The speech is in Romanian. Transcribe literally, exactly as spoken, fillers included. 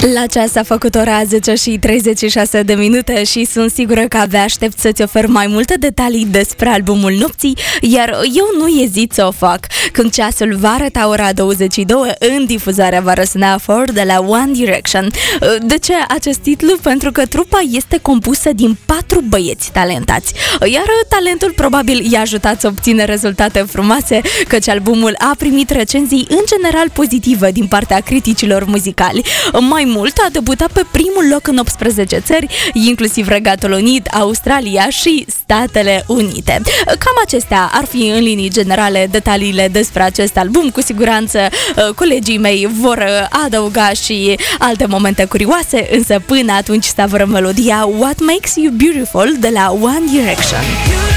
La ceas a făcut ora zece și treizeci și șase de minute și sunt sigură că abia aștept să-ți ofer mai multe detalii despre albumul nopții, iar eu nu ezit să o fac. Când ceasul va arăta ora douăzeci și două, în difuzarea va răsuna For de la One Direction. De ce acest titlu? Pentru că trupa este compusă din patru băieți talentați, iar talentul probabil i-a ajutat să obțină rezultate frumoase, căci albumul a primit recenzii în general pozitive din partea criticilor muzicali. Mai mult, a debutat pe primul loc în optsprezece țări, inclusiv Regatul Unit, Australia și Statele Unite. Cam acestea ar fi în linii generale detaliile despre acest album. Cu siguranță colegii mei vor adăuga și alte momente curioase, însă până atunci stavără melodia What Makes You Beautiful de la One Direction.